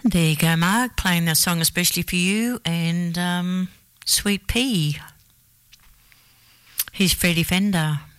There you go, Mark, playing that song especially for you and Sweet Pea. Here's Freddie Fender.